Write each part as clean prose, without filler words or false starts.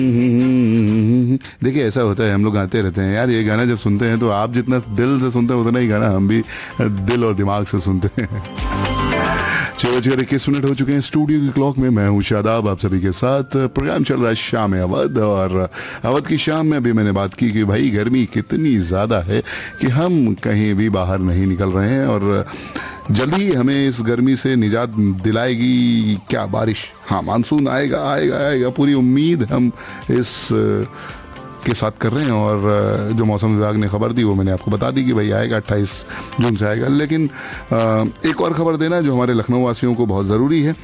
देखिए ऐसा होता है, हम लोग गाते रहते हैं यार, ये गाना जब सुनते हैं तो आप जितना दिल से सुनते हैं उतना ही गाना हम भी दिल और दिमाग से सुनते हैं। 6:21 हो चुके हैं स्टूडियो की क्लॉक में। मैं हूँ शादाब, आप सभी के साथ प्रोग्राम चल रहा है शाम अवध। और अवध की शाम में अभी मैंने बात की कि भाई गर्मी कितनी ज़्यादा है कि हम कहीं भी बाहर नहीं निकल रहे हैं, और जल्दी ही हमें इस गर्मी से निजात दिलाएगी क्या बारिश। हाँ, मानसून आएगा आएगा आएगा, पूरी उम्मीद हम इस के साथ कर रहे हैं। और जो मौसम विभाग ने खबर दी वो मैंने आपको बता दी कि भाई आएगा, 28 जून से आएगा। लेकिन एक और खबर देना जो हमारे लखनऊ वासियों को बहुत ज़रूरी है,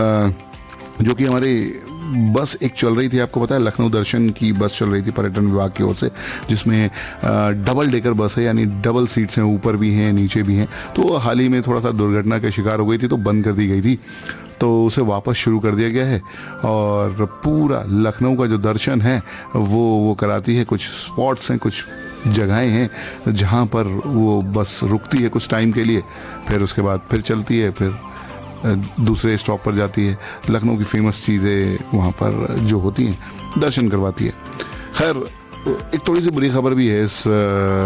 जो कि हमारे बस एक चल रही थी, आपको पता है लखनऊ दर्शन की बस चल रही थी पर्यटन विभाग की ओर से, जिसमें डबल डेकर बस है, यानी डबल सीट्स हैं, ऊपर भी हैं नीचे भी हैं। तो हाल ही में थोड़ा सा दुर्घटना का शिकार हो गई थी तो बंद कर दी गई थी, तो उसे वापस शुरू कर दिया गया है। और पूरा लखनऊ का जो दर्शन है वो कराती है। कुछ स्पॉट्स हैं, कुछ जगहें हैं जहाँ पर वो बस रुकती है कुछ टाइम के लिए, फिर उसके बाद फिर चलती है, फिर दूसरे स्टॉप पर जाती है। लखनऊ की फेमस चीज़ें वहाँ पर जो होती हैं दर्शन करवाती है। खैर, एक थोड़ी सी बुरी खबर भी है इस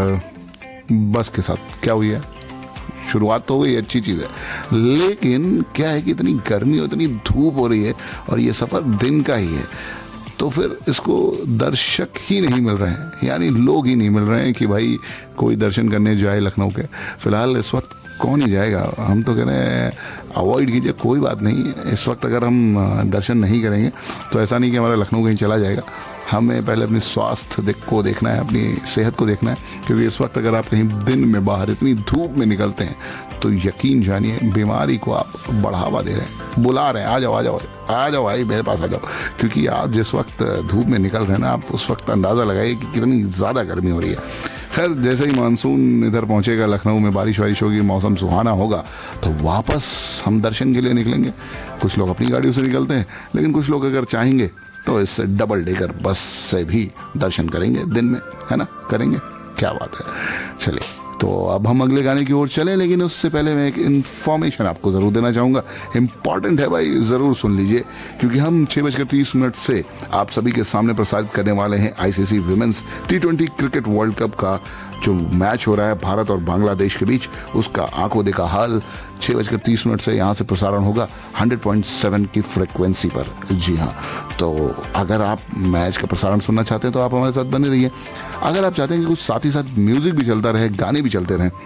बस के साथ। क्या हुई है, शुरुआत तो हुई, अच्छी चीज़ है, लेकिन क्या है कि इतनी गर्मी और इतनी धूप हो रही है और ये सफ़र दिन का ही है, तो फिर इसको दर्शक ही नहीं मिल रहे हैं, यानी लोग ही नहीं मिल रहे हैं कि भाई कोई दर्शन करने जाए लखनऊ के। फिलहाल इस वक्त कौन ही जाएगा, हम तो कह रहे हैं अवॉइड कीजिए, कोई बात नहीं। इस वक्त अगर हम दर्शन नहीं करेंगे तो ऐसा नहीं कि हमारा लखनऊ कहीं चला जाएगा। हमें पहले अपनी स्वास्थ्य को देखना है, अपनी सेहत को देखना है, क्योंकि इस वक्त अगर आप कहीं दिन में बाहर इतनी धूप में निकलते हैं तो यकीन जानिए बीमारी को आप बढ़ावा दे रहे हैं, बुला रहे हैं, आ जाओ आ जाओ आ जाओ भाई मेरे पास आ जाओ। क्योंकि आप जिस वक्त धूप में निकल रहे हैं ना, आप उस वक्त अंदाज़ा लगाइए कि कितनी ज़्यादा गर्मी हो रही है। खैर, जैसे ही मानसून इधर पहुंचेगा, लखनऊ में बारिश वारिश होगी, मौसम सुहाना होगा, तो वापस हम दर्शन के लिए निकलेंगे। कुछ लोग अपनी गाड़ियों से निकलते हैं, लेकिन कुछ लोग अगर चाहेंगे तो इस डबल डेकर बस से भी दर्शन करेंगे दिन में, है ना, करेंगे। क्या बात है। चलिए, तो अब हम अगले गाने की ओर चलें, लेकिन उससे पहले मैं एक इन्फॉर्मेशन आपको ज़रूर देना चाहूँगा। इम्पॉर्टेंट है भाई, ज़रूर सुन लीजिए, क्योंकि हम 6:30 से आप सभी के सामने प्रसारित करने वाले हैं ICC women's T20 cricket world cup का जो मैच हो रहा है भारत और बांग्लादेश के बीच, उसका आंखों देखा हाल 6:30 से यहाँ से प्रसारण होगा 100.7 की फ्रिक्वेंसी पर। जी हाँ, तो अगर आप मैच का प्रसारण सुनना चाहते हैं तो आप हमारे साथ बने रहिए। अगर आप चाहते हैं कि कुछ साथ ही साथ म्यूजिक भी चलता रहे, गाने भी चलते रहें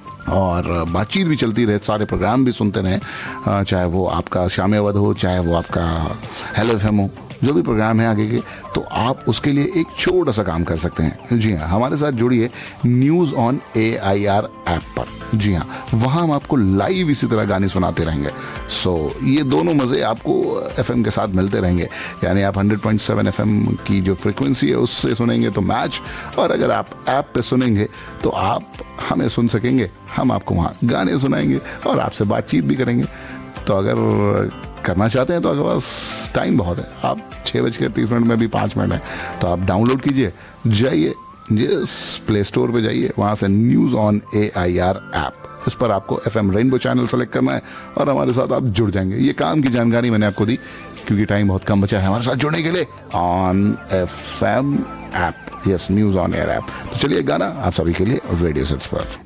और बातचीत भी चलती रहे, सारे प्रोग्राम भी सुनते रहें, चाहे वो आपका शाम अवध हो, चाहे वो आपका हेलो FM हो, जो भी प्रोग्राम है आगे के, तो आप उसके लिए एक छोटा सा काम कर सकते हैं। जी हाँ, हमारे साथ जुड़िए न्यूज़ ऑन AIR ऐप पर। जी हाँ, वहाँ हम आपको लाइव इसी तरह गाने सुनाते रहेंगे। ये दोनों मज़े आपको FM के साथ मिलते रहेंगे, यानी आप 100.7 FM की जो फ्रिक्वेंसी है उससे सुनेंगे तो मैच, और अगर आप ऐप पे सुनेंगे तो आप हमें सुन सकेंगे, हम आपको वहाँ गाने सुनाएंगे और आपसे बातचीत भी करेंगे। तो अगर करना चाहते हैं तो आपके पास टाइम बहुत है, आप 6:30 में भी 5 मिनट है, तो आप डाउनलोड कीजिए, जाइए जिस प्ले स्टोर पे जाइए, वहाँ से न्यूज़ ऑन AIR ऐप, इस पर आपको FM रेनबो चैनल सेलेक्ट करना है और हमारे साथ आप जुड़ जाएंगे। ये काम की जानकारी मैंने आपको दी, क्योंकि टाइम बहुत कम बचा है हमारे साथ जुड़ने के लिए। On FM app, yes, news on air app. तो चलिए गाना आप सभी के लिए रेडियो सेट्स पर।